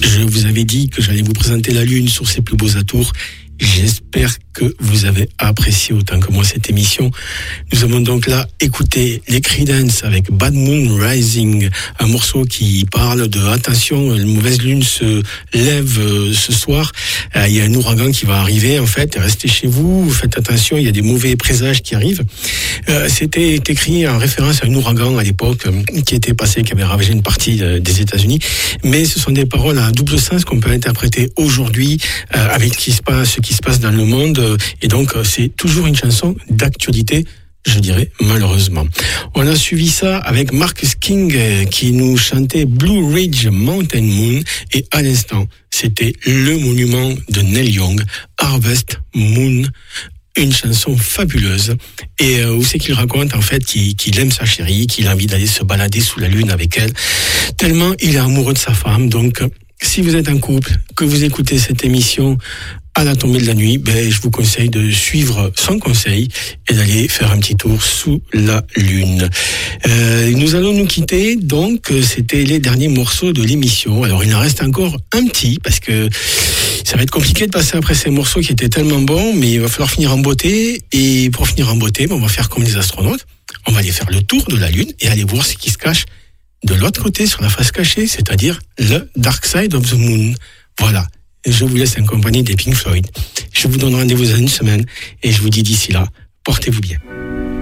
Je vous avais dit que j'allais vous présenter la Lune sur ses plus beaux atours. J'espère que vous avez apprécié autant que moi cette émission. Nous avons donc là écouté les Creedence avec Bad Moon Rising, un morceau qui parle de attention, une mauvaise lune se lève ce soir. Il y a un ouragan qui va arriver en fait. Restez chez vous, faites attention, il y a des mauvais présages qui arrivent. C'était écrit en référence à un ouragan à l'époque qui était passé, qui avait ravagé une partie des États-Unis. Mais ce sont des paroles à double sens qu'on peut interpréter aujourd'hui avec ce qui se passe dans le monde. Et donc, c'est toujours une chanson d'actualité, je dirais, malheureusement. On a suivi ça avec Marcus King qui nous chantait Blue Ridge Mountain Moon. Et à l'instant, c'était le monument de Neil Young, Harvest Moon. Une chanson fabuleuse. Et où c'est qu'il raconte en fait qu'il aime sa chérie, qu'il a envie d'aller se balader sous la lune avec elle. Tellement il est amoureux de sa femme. Donc, si vous êtes en couple, que vous écoutez cette émission à la tombée de la nuit, je vous conseille de suivre son conseil et d'aller faire un petit tour sous la lune. Nous allons nous quitter, donc c'était les derniers morceaux de l'émission. Alors il en reste encore un petit, parce que ça va être compliqué de passer après ces morceaux qui étaient tellement bons, mais il va falloir finir en beauté. Et pour finir en beauté, on va faire comme les astronautes, on va aller faire le tour de la lune et aller voir ce qui se cache de l'autre côté, sur la face cachée, c'est-à-dire le Dark Side of the Moon. Voilà. Je vous laisse en compagnie des Pink Floyd. Je vous donne rendez-vous dans une semaine et je vous dis d'ici là, portez-vous bien.